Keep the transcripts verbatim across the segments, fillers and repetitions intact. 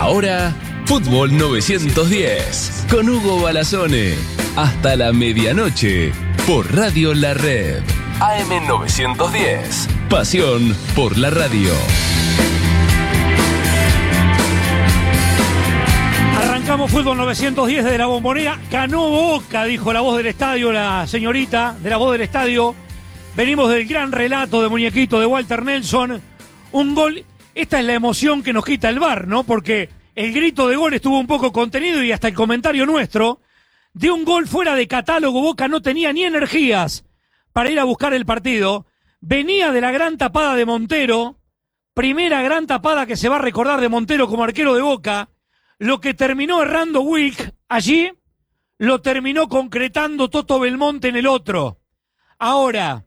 Ahora, Fútbol novecientos diez, con Hugo Balazone. Hasta la medianoche, por Radio La Red. A M novecientos diez, pasión por la radio. Arrancamos Fútbol novecientos diez desde la Bombonera. Ganó Boca, dijo la voz del estadio, la señorita de la voz del estadio. Venimos del gran relato de Muñequito de Walter Nelson. Un gol, esta es la emoción que nos quita el V A R, ¿no? Porque el grito de gol estuvo un poco contenido y hasta el comentario nuestro de un gol fuera de catálogo. Boca no tenía ni energías para ir a buscar el partido. Venía de la gran tapada de Montero, primera gran tapada que se va a recordar de Montero como arquero de Boca. Lo que terminó errando Wilk allí, lo terminó concretando Toto Belmonte en el otro. Ahora,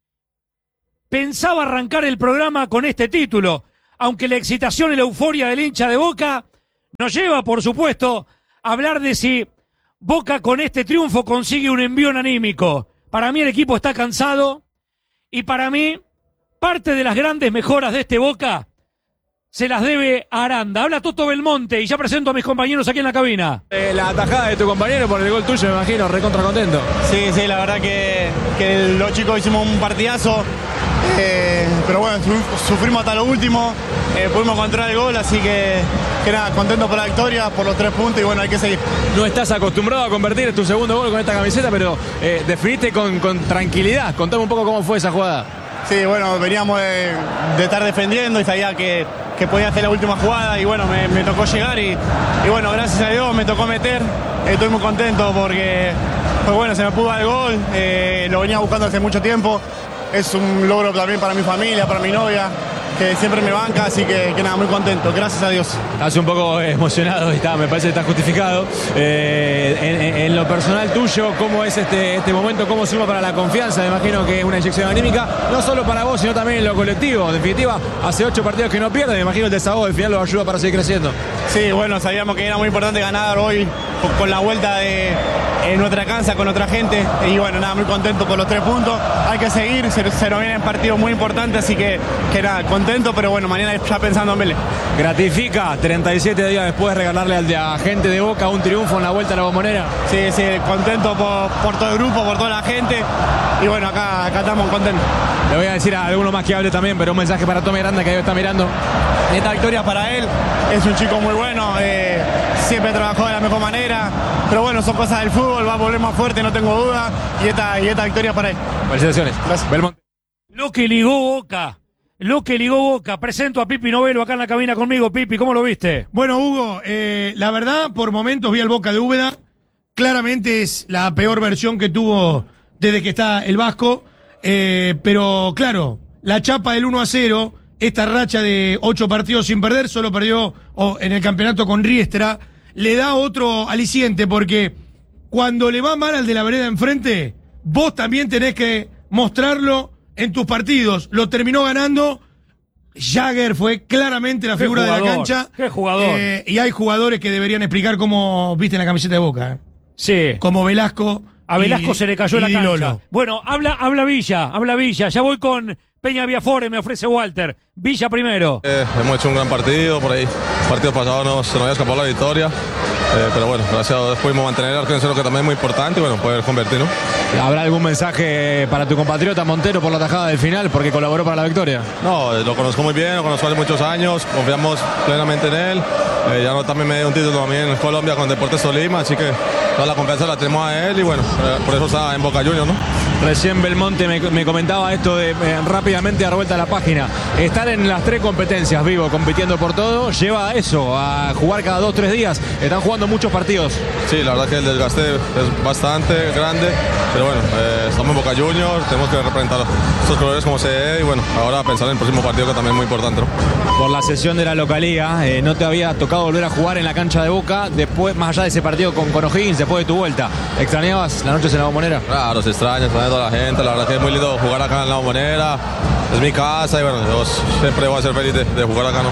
pensaba arrancar el programa con este título, aunque la excitación y la euforia del hincha de Boca nos lleva, por supuesto, a hablar de si Boca con este triunfo consigue un envión anímico. Para mí el equipo está cansado y para mí parte de las grandes mejoras de este Boca se las debe a Aranda. Habla Toto Belmonte y ya presento a mis compañeros aquí en la cabina. Eh, la atajada de tu compañero por el gol tuyo, me imagino, recontra contento. Sí, sí, la verdad que, que los chicos hicimos un partidazo, eh, pero bueno, sufrimos hasta lo último, eh, pudimos encontrar el gol, así que, que nada, contento por la victoria, por los tres puntos y bueno, hay que seguir. No estás acostumbrado a convertir tu segundo gol con esta camiseta, pero eh, definiste con, con tranquilidad. Contame un poco cómo fue esa jugada. Sí, bueno, veníamos de, de estar defendiendo y sabía que, que podía hacer la última jugada y bueno, me, me tocó llegar y, y bueno, gracias a Dios me tocó meter. Estoy muy contento porque pues bueno, se me pudo dar el gol, eh, lo venía buscando hace mucho tiempo. Es un logro también para mi familia, para mi novia, que siempre me banca, así que, que nada, muy contento, gracias a Dios. Estás un poco emocionado, está, me parece que está justificado. Eh, en, en lo personal tuyo, ¿cómo es este, este momento? ¿Cómo suma para la confianza? Me imagino que es una inyección anímica, no solo para vos, sino también en lo colectivo. En definitiva, hace ocho partidos que no pierde, me imagino el desahogo del final lo ayuda para seguir creciendo. Sí, bueno, sabíamos que era muy importante ganar hoy con la vuelta de en nuestra casa, con otra gente, y bueno, nada, muy contento por los tres puntos. Hay que seguir, se, se nos vienen partidos muy importantes, así que, que nada, contento, pero bueno, mañana ya pensando en Vélez. ¿Gratifica treinta y siete días después regalarle al de a gente de Boca un triunfo en la vuelta a la Bombonera? Sí, sí, contento por, por todo el grupo, por toda la gente, y bueno, acá, acá estamos contentos. Le voy a decir a alguno más que hable también, pero un mensaje para Tommy Aranda que ahí está mirando. Esta victoria para él, es un chico muy bueno, eh, siempre trabajó de la mejor manera, pero bueno, son cosas del fútbol, va a volver más fuerte, no tengo duda, y esta, y esta victoria para él. Felicitaciones. Gracias. Belmonte. Lo que ligó Boca, lo que ligó Boca. Presento a Pipi Novelo acá en la cabina conmigo. Pipi, ¿cómo lo viste? Bueno, Hugo, eh, la verdad, por momentos vi al Boca de Úbeda, claramente es la peor versión que tuvo desde que está el Vasco, eh, pero claro, la chapa del uno a cero, esta racha de ocho partidos sin perder, solo perdió oh, en el campeonato con Riestra, le da otro aliciente, porque cuando le va mal al de la vereda enfrente, vos también tenés que mostrarlo en tus partidos. Lo terminó ganando. Jagger fue claramente la figura de la cancha. ¡Qué jugador! Eh, y hay jugadores que deberían explicar cómo viste la camiseta de Boca. ¿eh? Sí. Como Velasco. A Velasco y, se le cayó la Di cancha. Lolo. Bueno, habla, habla Villa, habla Villa. Ya voy con Peña Viafore, me ofrece Walter. Villa primero. Eh, hemos hecho un gran partido, por ahí. Partido pasado no, se nos había escapado la victoria. Eh, pero bueno, gracias a Dios pudimos mantener el arco en cero, que también es muy importante, y bueno, poder convertir, ¿no? ¿Habrá algún mensaje para tu compatriota Montero por la tajada del final, porque colaboró para la victoria? No, lo conozco muy bien, lo conozco hace muchos años, confiamos plenamente en él. Eh, ya no, también me dio un título también en Colombia con Deportes Tolima, así que toda la confianza la tenemos a él y bueno, eh, por eso está en Boca Juniors, ¿no? Recién Belmonte me, me comentaba esto de eh, rápidamente dar vuelta a la página. Estar en las tres competencias, vivo, compitiendo por todo, lleva a eso, a jugar cada dos, tres días. Están jugando muchos partidos. Sí, la verdad que el desgaste es bastante grande, pero bueno, eh, estamos en Boca Juniors, tenemos que representar estos colores como se debe y bueno, ahora pensar en el próximo partido que también es muy importante, ¿no? Por la sesión de la localía, eh, no te había tocado volver a jugar en la cancha de Boca, después, más allá de ese partido con, con O'Higgins, después de tu vuelta. ¿Extrañabas las noches en la Bombonera? Claro, se extraña, extraña a toda la gente, la verdad que es muy lindo jugar acá en la Bombonera, es mi casa y bueno, yo siempre voy a ser feliz de, de jugar acá, ¿no?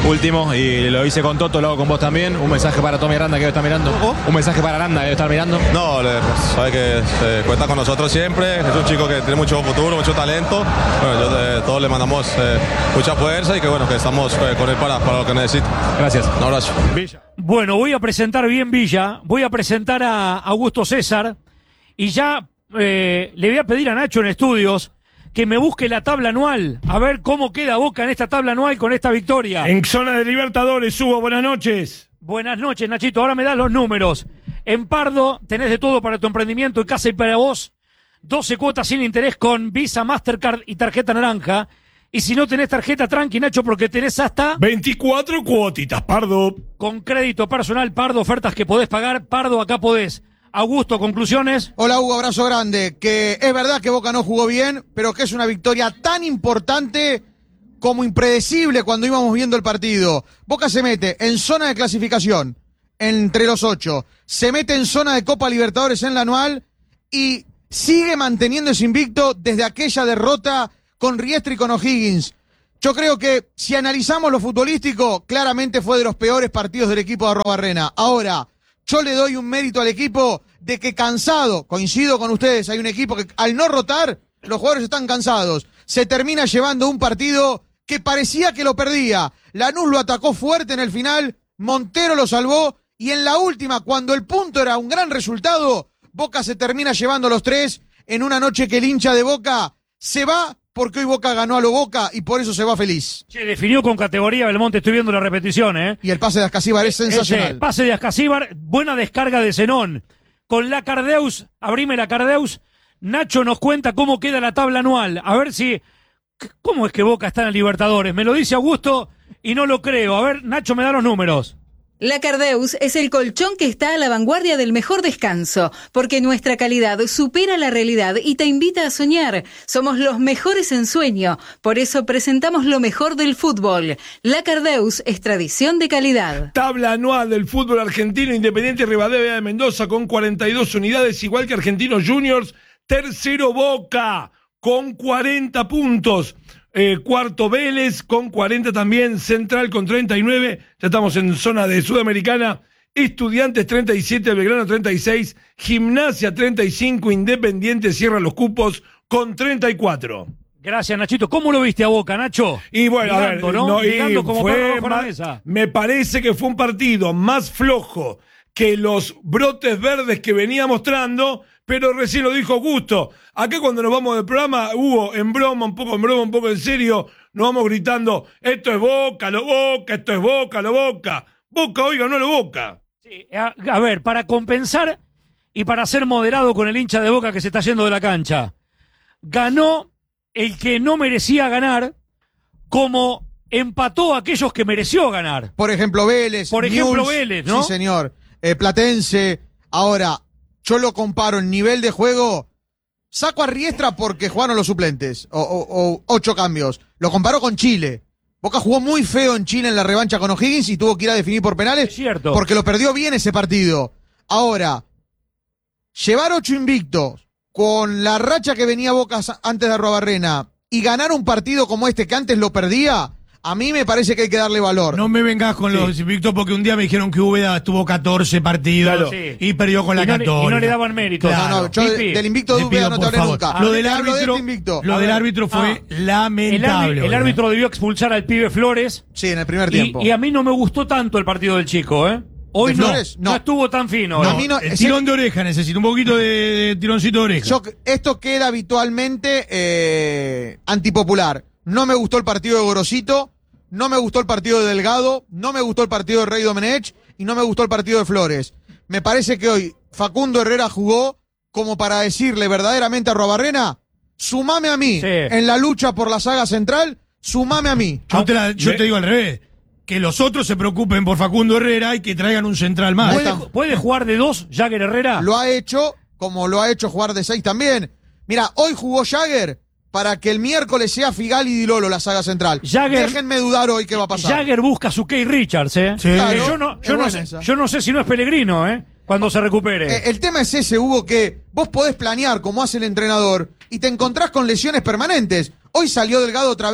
último, y lo hice con Toto, lo hago con vos también. Un mensaje para Tommy Aranda que debe estar mirando. ¿Oh? Un mensaje para Aranda que debe estar mirando. No, le, sabe que eh, cuenta con nosotros siempre. Es un chico que tiene mucho futuro, mucho talento. Bueno, yo, eh, todos le mandamos eh, mucha fuerza y que bueno, que estamos eh, con él para, para lo que necesite. Gracias. Un abrazo. Villa. Bueno, voy a presentar bien Villa, voy a presentar a Augusto César y ya eh, le voy a pedir a Nacho en estudios que me busque la tabla anual, a ver cómo queda Boca en esta tabla anual con esta victoria. En zona de Libertadores, Hugo, buenas noches. Buenas noches, Nachito, ahora me das los números. En Pardo tenés de todo para tu emprendimiento y casa y para vos, doce cuotas sin interés con Visa, Mastercard y tarjeta naranja. Y si no tenés tarjeta, tranqui, Nacho, porque tenés hasta veinticuatro cuotitas, Pardo. con crédito personal, Pardo, ofertas que podés pagar, Pardo, acá podés. Augusto, conclusiones. Hola Hugo, abrazo grande. Que es verdad que Boca no jugó bien, pero que es una victoria tan importante como impredecible cuando íbamos viendo el partido. Boca se mete en zona de clasificación entre los ocho, se mete en zona de Copa Libertadores en la anual y sigue manteniendo ese invicto desde aquella derrota con Riestra y con O'Higgins. Yo creo que si analizamos lo futbolístico, claramente fue de los peores partidos del equipo de Arrobarrena. Ahora, yo le doy un mérito al equipo de que cansado, coincido con ustedes, hay un equipo que al no rotar, los jugadores están cansados. Se termina llevando un partido que parecía que lo perdía. Lanús lo atacó fuerte en el final, Montero lo salvó y en la última, cuando el punto era un gran resultado, Boca se termina llevando los tres en una noche que el hincha de Boca se va porque hoy Boca ganó a lo Boca y por eso se va feliz. Che, definió con categoría Belmonte, estoy viendo la repetición, ¿eh? Y el pase de Ascasíbar es sensacional. Ese pase de Ascasíbar, buena descarga de Zenón. Con la Cardeus, abrime la Cardeus, Nacho nos cuenta cómo queda la tabla anual. A ver si... ¿Cómo es que Boca está en el Libertadores? Me lo dice Augusto y no lo creo. A ver, Nacho me da los números. La Cardeus es el colchón que está a la vanguardia del mejor descanso, porque nuestra calidad supera la realidad y te invita a soñar. Somos los mejores en sueño, por eso presentamos lo mejor del fútbol. La Cardeus es tradición de calidad. Tabla anual del fútbol argentino, Independiente Rivadavia de Mendoza con cuarenta y dos unidades, igual que Argentinos Juniors. Tercero Boca con cuarenta puntos. Eh, cuarto Vélez con cuarenta también, Central con treinta y nueve, ya estamos en zona de Sudamericana, Estudiantes treinta y siete, Belgrano treinta y seis, Gimnasia treinta y cinco, Independiente cierra los cupos con treinta y cuatro. Gracias, Nachito. ¿Cómo lo viste a Boca, Nacho? Y bueno, Mirando, a ver, ¿no? no, Mirando y como fue perro bajo la más, mesa. me parece que fue un partido más flojo que los brotes verdes que venía mostrando, pero recién lo dijo Augusto. Acá cuando nos vamos del programa, Hugo, en broma, un poco en broma, un poco en serio, nos vamos gritando, esto es Boca, lo Boca, esto es Boca, lo Boca. Boca hoy ganó lo Boca. Sí, a, a ver, para compensar y para ser moderado con el hincha de Boca que se está yendo de la cancha, ganó el que no merecía ganar, como empató a aquellos que mereció ganar. Por ejemplo, Vélez. Por ejemplo, Newell's, Vélez, ¿no? Sí, señor. Eh, Platense. Ahora, yo lo comparo en nivel de juego. Saco a Riestra porque jugaron los suplentes. O, o, o ocho cambios. Lo comparo con Chile. Boca jugó muy feo en Chile en la revancha con O'Higgins y tuvo que ir a definir por penales. Es cierto. Porque lo perdió bien ese partido. Ahora, llevar ocho invictos con la racha que venía Boca antes de Arrobarrena y ganar un partido como este que antes lo perdía, a mí me parece que hay que darle valor. No me vengas con Sí. los invictos porque un día me dijeron que Úbeda estuvo catorce partidos Claro. Sí. y perdió con la Y no le- Católica. y no le daban méritos. Claro. No, no, yo de- Pipi, del invicto de Te Úbeda pido, no te por hablé favor. nunca. Lo del Te hablo de árbitro, este invicto. lo A del ver. árbitro fue Ah. El, lamentable. árbitro, el ¿verdad? árbitro debió expulsar al pibe Flores. Sí, en el primer Y, tiempo. y a mí no me gustó tanto el partido del chico, ¿eh? Hoy ¿De no, Flores? no, No. estuvo tan fino. No, ¿eh? a mí no- El ese- tirón de oreja necesito, un poquito de, de tironcito de oreja. Yo- esto queda habitualmente eh, antipopular. No me gustó el partido de Gorosito, no me gustó el partido de Delgado, no me gustó el partido de Rey Domenech y no me gustó el partido de Flores. Me parece que hoy Facundo Herrera jugó como para decirle verdaderamente a Arrobarrena, sumame a mí Sí. en la lucha por la saga central, sumame a mí. Yo, te, la- yo Me- te digo al revés. Que los otros se preocupen por Facundo Herrera y que traigan un central más. ¿Puede, Está- puede jugar de dos Jagger Herrera? Lo ha hecho, como lo ha hecho jugar de seis también. Mira, hoy jugó Jagger para que el miércoles sea Figal y Di Lolo la saga central. Jagger- Déjenme dudar hoy qué va a pasar. Jagger busca su Kay Richards, ¿eh? Sí. Eh, Claro, yo, no, es yo, no buena sé, esa. yo no sé si no es Pellegrino, ¿eh? Cuando se recupere. Eh, el tema es ese, Hugo, que vos podés planear como hace el entrenador y te encontrás con lesiones permanentes. Hoy salió Delgado otra vez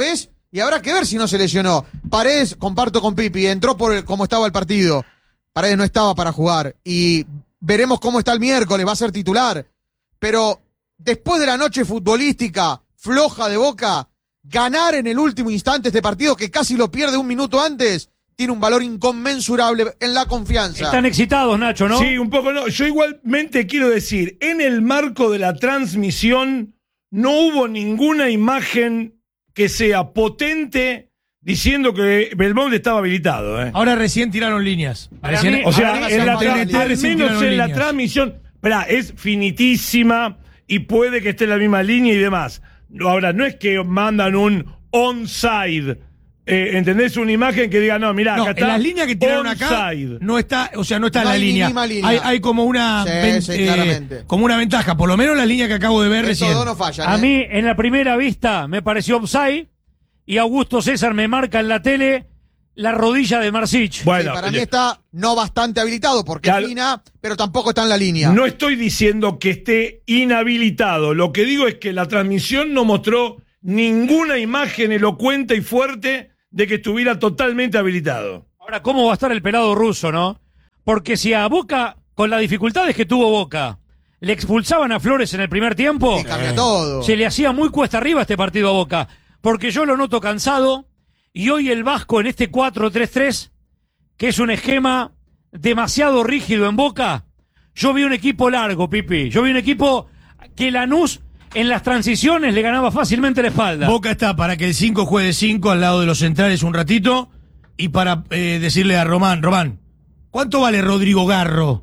Y habrá que ver si no se lesionó. Paredes, comparto con Pipi, entró por el, como estaba el partido. Paredes no estaba para jugar. Y veremos cómo está el miércoles, va a ser titular. Pero después de la noche futbolística floja de Boca, ganar en el último instante este partido, que casi lo pierde un minuto antes, tiene un valor inconmensurable en la confianza. Están excitados, Nacho, ¿no? Sí, un poco no. Yo igualmente quiero decir, en el marco de la transmisión no hubo ninguna imagen que sea potente diciendo que Belmonte estaba habilitado. ¿eh? Ahora recién tiraron líneas. Recién, mí, O sea, ahora en la, T N T al recién menos tiraron en la líneas. transmisión, esperá, es finitísima y puede que esté en la misma línea y demás. Ahora, no es que mandan un onside. Eh, ¿Entendés? Una imagen que diga, no, mirá, No, acá está. en las líneas que tiraron acá onside. no está, o sea, no está No en la hay ni línea. misma línea. Hay, hay como una Sí, ven- sí, eh, claramente. como una ventaja, por lo menos la línea que acabo de ver Estos recién. dos no fallan. A ¿eh? mí, en la primera vista, me pareció offside y Augusto César me marca en la tele la rodilla de Marsic. Bueno, Sí, para mí yo- está no bastante habilitado porque Claro. es fina, pero tampoco está en la línea. No estoy diciendo que esté inhabilitado. Lo que digo es que la transmisión no mostró ninguna imagen elocuente y fuerte de que estuviera totalmente habilitado. Ahora, ¿cómo va a estar el pelado ruso, no? Porque si a Boca, con las dificultades que tuvo Boca, le expulsaban a Flores en el primer tiempo, Sí, cambia todo. se le hacía muy cuesta arriba este partido a Boca. Porque yo lo noto cansado y hoy el Vasco en este cuatro tres tres, que es un esquema demasiado rígido en Boca, yo vi un equipo largo, Pipi. Yo vi un equipo que Lanús en las transiciones le ganaba fácilmente la espalda. Boca está para que el cinco juegue cinco al lado de los centrales un ratito y para eh, decirle a Román, Román, ¿cuánto vale Rodrigo Garro?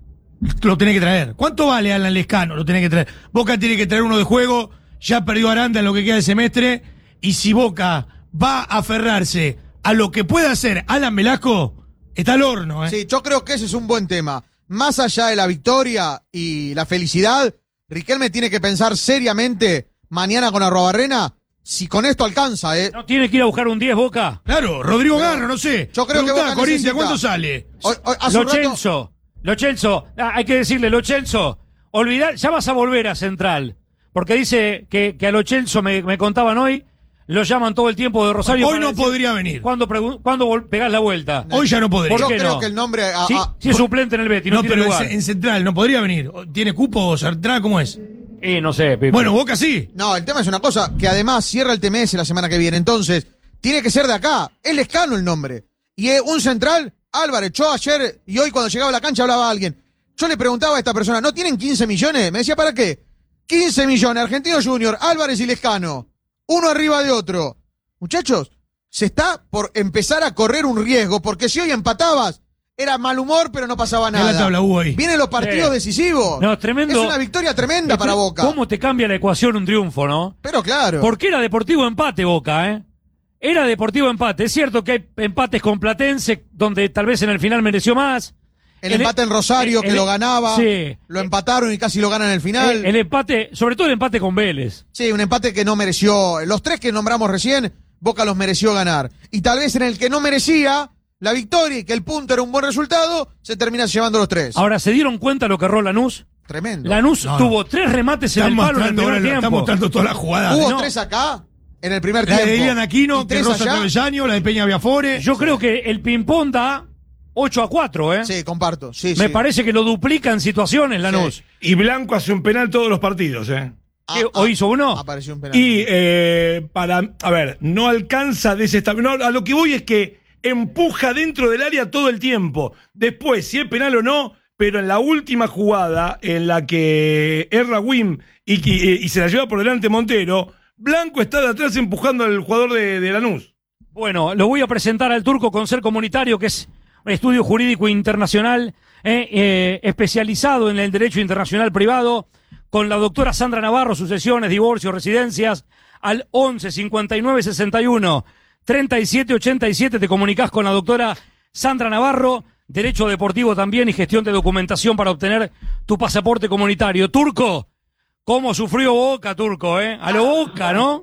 Lo tenés que traer. ¿Cuánto vale Alan Lescano? Lo tenés que traer. Boca tiene que traer uno de juego, ya perdió Aranda en lo que queda del semestre, y si Boca va a aferrarse a lo que pueda hacer Alan Velasco, está al horno, ¿eh? Sí, yo creo que ese es un buen tema. Más allá de la victoria y la felicidad, Riquelme tiene que pensar seriamente mañana con Arrobarrena si con esto alcanza, ¿eh? ¿No tiene que ir a buscar un diez Boca? Claro, Rodrigo Garro, no sé. Yo creo que Preguntá, Boca Corintia, necesita- ¿cuánto sale? Hoy- hoy- hace un Lo rato- Celso, Lo Celso, ah, hay que decirle, Lo Celso, olvidar, ya vas a volver a Central, porque dice que, que a Lo Celso me, me contaban hoy, lo llaman todo el tiempo de Rosario. Hoy para no decir, podría venir. ¿Cuándo, pregu- ¿cuándo vol- pegás la vuelta? Hoy ya no podría. ¿Por Yo qué creo no? que el nombre... a- Sí, a- sí es suplente en el Betis, no, No, tiene pero lugar. en, en Central no podría venir. ¿Tiene cupo o Central? ¿Cómo es? Eh, no sé, Pipe. Bueno, Boca sí. No, el tema es una cosa, que además cierra el T M S la semana que viene, entonces tiene que ser de acá, es Lescano el nombre. Y eh, un central, Álvarez, yo ayer y hoy cuando llegaba a la cancha hablaba a alguien. Yo le preguntaba a esta persona, ¿no tienen quince millones? Me decía, ¿para qué? quince millones, Argentino Junior, Álvarez y Lescano, uno arriba de otro. Muchachos, se está por empezar a correr un riesgo, porque si hoy empatabas, era mal humor, pero no pasaba Mirá nada. la tabla U ahí. Vienen los partidos Sí. decisivos. No, tremendo. Es una victoria tremenda para Boca. ¿Cómo te cambia la ecuación un triunfo, no? Pero claro. Porque era deportivo empate Boca, ¿eh? Era deportivo empate. Es cierto que hay empates con Platense, donde tal vez en el final mereció más. El empate en Rosario, que el- lo ganaba. Sí. Lo empataron y casi lo ganan en el final. El, el empate, sobre todo el empate con Vélez. Sí, un empate que no mereció. Los tres que nombramos recién, Boca los mereció ganar. Y tal vez en el que no merecía la victoria y que el punto era un buen resultado, se termina llevando los tres. Ahora, ¿se dieron cuenta lo que erró Lanús? Tremendo. Lanús No, no. tuvo tres remates en Están el palo en el mostrando, primer ahora, están tiempo. mostrando todas las jugadas. Hubo no. tres acá, en el primer La tiempo. de Ilian y Aquino, que tres roza allá. Travesaño, la de Peña Viafore. Yo creo que el ping-pong da ocho a cuatro, ¿eh? Sí, comparto. Sí, Me sí. parece que lo duplica en situaciones Lanús. Y Blanco hace un penal todos los partidos, ¿eh? Ah, ¿Qué, ah, ¿O hizo uno? Apareció un penal. Y eh, para, a ver, no alcanza a desestabilizar. No, a lo que voy es que empuja dentro del área todo el tiempo. Después, si es penal o no, pero en la última jugada en la que erra Wim y, y, y se la lleva por delante Montero, Blanco está de atrás empujando al jugador de, de Lanús. Bueno, lo voy a presentar al Turco con Ser Comunitario, que es un estudio jurídico internacional eh, eh, especializado en el derecho internacional privado, con la doctora Sandra Navarro, sucesiones, divorcios, residencias, al once cincuenta y nueve sesenta y uno treinta y siete ochenta y siete. Te comunicás con la doctora Sandra Navarro, derecho deportivo también y gestión de documentación para obtener tu pasaporte comunitario. Turco, ¿cómo sufrió Boca, Turco, eh? A lo Boca, ¿no?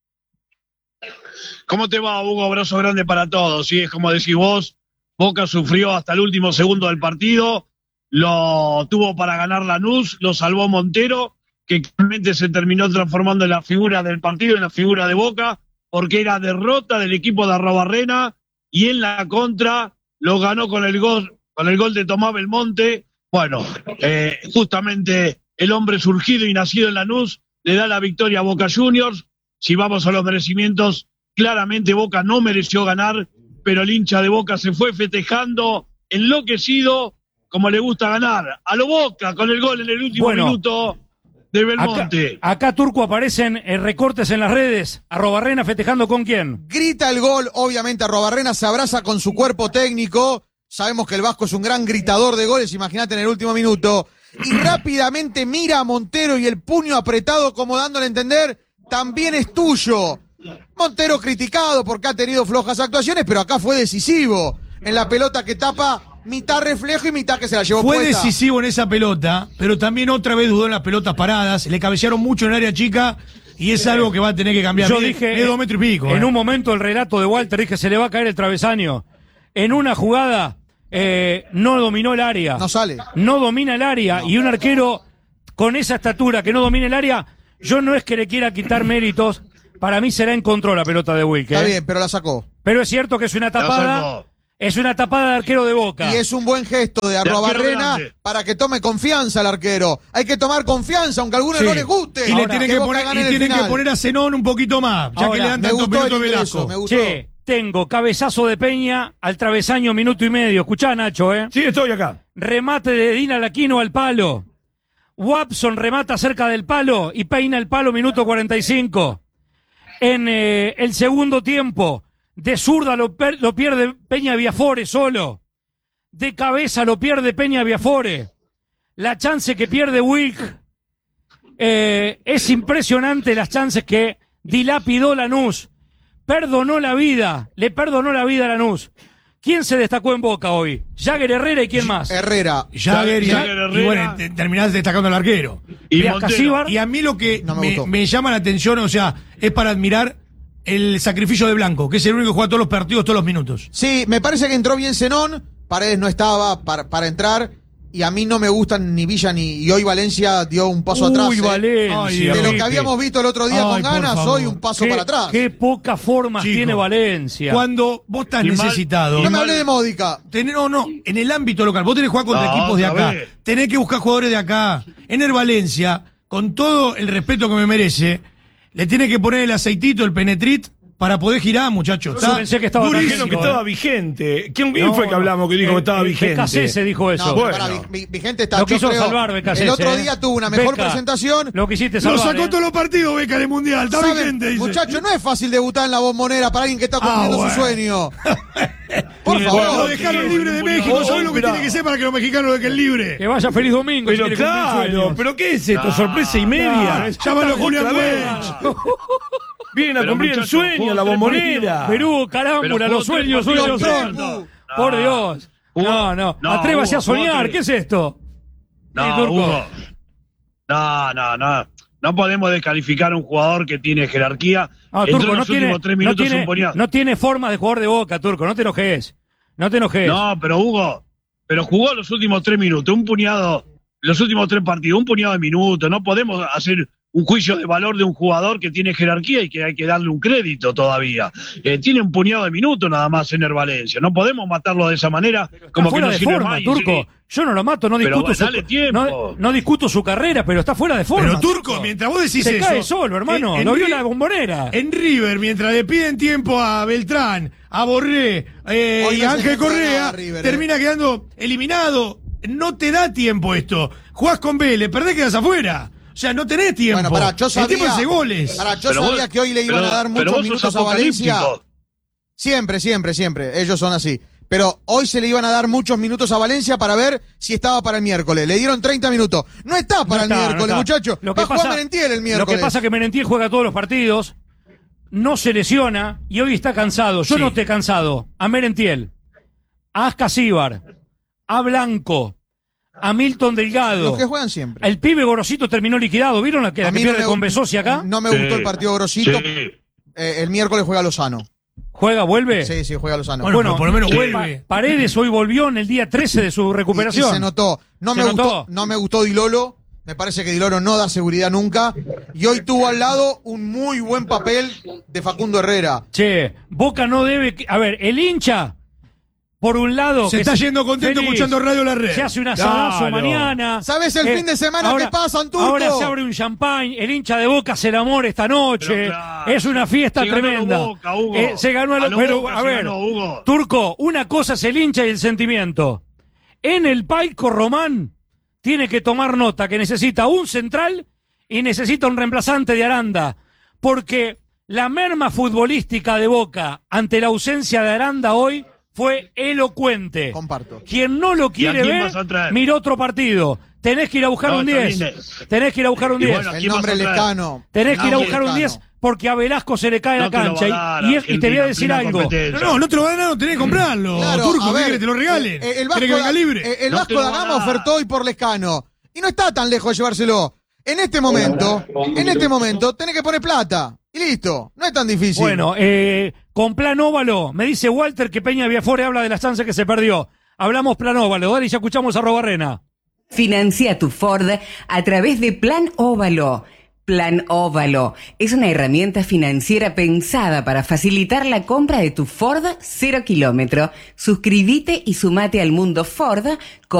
¿Cómo te va, Hugo? Abrazo grande para todos. Sí, es como decís vos, Boca sufrió hasta el último segundo del partido, lo tuvo para ganar Lanús, lo salvó Montero, que realmente se terminó transformando en la figura del partido, en la figura de Boca, porque era derrota del equipo de Arrobarrena y en la contra lo ganó con el gol, con el gol de Tomás Belmonte. Bueno, eh, justamente el hombre surgido y nacido en Lanús le da la victoria a Boca Juniors. Si vamos a los merecimientos, claramente Boca no mereció ganar, pero el hincha de Boca se fue festejando, enloquecido, como le gusta ganar. A lo Boca, con el gol en el último Bueno, minuto de Belmonte. Acá, acá, Turco, aparecen eh, recortes en las redes. Arrobarrena festejando ¿con quién? Grita el gol, obviamente Arrobarrena se abraza con su cuerpo técnico. Sabemos que el Vasco es un gran gritador de goles, imagínate en el último minuto. Y rápidamente mira a Montero y el puño apretado como dándole a entender, también es tuyo. Montero criticado porque ha tenido flojas actuaciones, pero acá fue decisivo. En la pelota que tapa, mitad reflejo y mitad que se la llevó Fue puesta. decisivo en esa pelota, pero también otra vez dudó en las pelotas paradas. Le cabecearon mucho en el área chica y es algo que va a tener que cambiar. Yo Mide- dije, mide dos metros y pico. en eh. un momento el relato de Walter, dije, se le va a caer el travesaño. En una jugada, eh, no dominó el área. No sale. No domina el área. Y un arquero con esa estatura que no domina el área, yo no es que le quiera quitar méritos. Para mí será en control la pelota de Wilke. Está ¿eh? bien, pero la sacó. Pero es cierto que es una tapada. Es una tapada de arquero de Boca. Y es un buen gesto de Arrobarrena para que tome confianza el arquero. Hay que tomar confianza, aunque a algunos Sí. no les guste. Y le Ahora, tienen que, Boca poner, gane y en el tienen que final. poner a Zenón un poquito más, ya Ahora, que le dan me tantos gustó el minutos ingreso, Velasco. me gustó. Che, tengo cabezazo de Peña al travesaño minuto y medio. Escuchá, Nacho, ¿eh? Sí, estoy acá. Remate de Dina Laquino al palo. Watson remata cerca del palo y peina el palo minuto cuarenta y cinco. En eh, el segundo tiempo, de zurda lo, per- lo pierde Peña Viafore solo. De cabeza lo pierde Peña Viafore. La chance que pierde Wilk. Eh, es impresionante las chances que dilapidó Lanús. Perdonó la vida, le perdonó la vida a Lanús. ¿Quién se destacó en Boca hoy? Jagger Herrera y quién más. Herrera. Jagger y, Jagger y Herrera. bueno, te- terminás destacando al arquero. Y Veas Montero. Casíbar. Y a mí lo que No me me, gustó. me llama la atención, o sea, es para admirar el sacrificio de Blanco, que es el único que juega todos los partidos, todos los minutos. Sí, me parece que entró bien Zenón. Paredes no estaba para, para entrar. Y a mí no me gustan ni Villa ni. Y hoy Valencia dio un paso atrás. Uy, eh. Valencia. Ay, De lo Enrique. que habíamos visto el otro día Ay, con por ganas, favor. hoy un paso Qué- para atrás. Qué pocas formas Chico, tiene Valencia. Cuando vos estás Y mal- necesitado. y No me mal- hablé de Módica. Tener, no, no, en el ámbito local. Vos tenés que jugar contra No, equipos de otra acá. vez. Tenés que buscar jugadores de acá. En el Valencia, con todo el respeto que me merece, le tiene que poner el aceitito, el penetrit, para poder girar, muchachos. Yo pensé que estaba durísimo. Dijeron que eh. estaba vigente. ¿Quién, quién No, fue que no. hablamos que dijo Eh, que estaba eh, vigente? Becasese dijo eso. No, pero Bueno. pará, Vi- Vi- Vigente está. Lo yo quiso creo, salvar Becasese, El otro eh. día tuvo una mejor Beca, presentación. Lo quisiste Lo salvar. sacó eh. todos los partidos, Beca, del Mundial. Está ¿Saben, vigente, dice. muchachos, no es fácil debutar en la Bombonera para alguien que está Ah, cumpliendo bueno. su sueño. Por Mira, favor. Lo dejaron libre de México. Oh, ¿Sabés lo que mirá. tiene que ser para que los mexicanos lo dejen libre? Que vaya feliz domingo. Pero si quiere cumplir claro, sueños. ¿pero qué es esto? ¿Sorpresa y media? Ah, Llámalo Julián Otra vez. Welch. Vienen a Pero, cumplir el muchachos, sueño, jugó la tres bombonera. Perú, carámbula, Pero los jugó sueños tres suyos partidos. son. No. Por Dios. No, no. No, Atrévase Hugo, a soñar. jugó tres. ¿Qué es esto? No, Sí, Turco. Hugo. No, no, no. No podemos descalificar a un jugador que tiene jerarquía. No, Entró Turco, en no los tiene, últimos tres no, minutos tiene, un puñado. no tiene forma de jugar de Boca, Turco. No te enojes. No te enojes. No, pero Hugo, pero jugó los últimos tres minutos, un puñado, los últimos tres partidos, un puñado de minutos. No podemos hacer un juicio de valor de un jugador que tiene jerarquía y que hay que darle un crédito todavía. Eh, tiene un puñado de minutos nada más en el Valencia. No podemos matarlo de esa manera, Está como que fuera no de sirve forma, más. y Turco. sí. Yo no lo mato, no Pero discuto, su, dale tiempo. no, no discuto su carrera, pero está fuera de forma. Pero Turco, mientras vos decís Se eso. cae solo, hermano. en- en Lo vio Ri- la bombonera. En River, mientras le piden tiempo a Beltrán, a Borré eh, Hoy y no a se Ángel le puede Correa, nada a River, eh. termina quedando eliminado. No te da tiempo esto. Jugás con Vélez, perdés, quedás afuera. O sea, no tenés tiempo. Bueno, pará, yo El tiempo sabía, hace goles. pará, yo Pero sabía vos- que hoy le iban pero- a dar pero muchos vos sos minutos a Valencia. apocalíptico. Siempre, siempre, siempre. Ellos son así. Pero hoy se le iban a dar muchos minutos a Valencia para ver si estaba para el miércoles. Le dieron treinta minutos. No está para No el está, miércoles, no está. muchachos. Lo Va que a jugar pasa- Merentiel el miércoles. Lo que pasa es que Merentiel juega todos los partidos, no se lesiona y hoy está cansado. Yo Sí. no estoy cansado. A Merentiel, a Ascasíbar, a Blanco, a Milton Delgado. Los que juegan siempre. El pibe Gorosito terminó liquidado. ¿Vieron la que, la A que mí no pierde me con gu- Besosi acá? No me Sí. gustó el partido Grosito. Sí. Eh, el miércoles juega Lozano. ¿Juega, vuelve? Sí, sí, juega Lozano. Bueno, pero por lo menos sí. vuelve. Pa- Paredes hoy volvió en el día trece de su Y- y recuperación. se notó. No Se me notó. gustó, no me gustó Di Lolo. Me parece que Di Loro no da seguridad nunca. Y hoy tuvo al lado un muy buen papel de Facundo Herrera. Che, Boca no debe... A ver, el hincha, por un lado... Se que está yendo contento feliz, escuchando Radio La Red. Se hace un asadazo Claro. mañana. ¿Sabes el Eh, fin de semana ahora- que pasan, Turco? Ahora se abre un champán, el hincha de Boca se enamora esta noche. Pero claro, es una fiesta se ganó tremenda. a lo Boca, Hugo. Eh, se ganó a A lo, lo pero, Boca a se ver, ganó, Hugo. Turco, una cosa es el hincha y el sentimiento. En el Paico Román tiene que tomar nota que necesita un central y necesita un reemplazante de Aranda, porque la merma futbolística de Boca ante la ausencia de Aranda hoy fue elocuente. Comparto. Quien no lo quiere quién ver, vas a traer? mira otro partido. Tenés que ir a buscar No, un está diez. bien. Tenés que ir a buscar un Y diez. bueno, El ¿quién nombre vas a traer? Lescano. Tenés que ir a Nombre buscar un Lescano. diez porque a Velasco se le cae No la te lo cancha. va a dar Y, y- y te voy a Argentina, decir plena algo. competencia. No, no te lo van a dar, no tenés que comprarlo. Claro, Turco, a ¿qué ver, querés? ¿Te lo regalen? eh, El ¿Querés Vasco, que venga da- libre? eh, el No Vasco te lo da van a Gama dar. ofertó hoy por Lescano. Y no está tan lejos de llevárselo. En este momento, en este momento, tenés que poner plata. Y listo. No es tan difícil. Bueno, eh, con plan óvalo, me dice Walter que Peña Viafore habla de las chances que se perdió. Hablamos plan óvalo, dale, y ya escuchamos a Robarrena. Financia tu Ford a través de Plan Óvalo. Plan Óvalo es una herramienta financiera pensada para facilitar la compra de tu Ford cero kilómetro. Suscríbete y sumate al mundo Ford con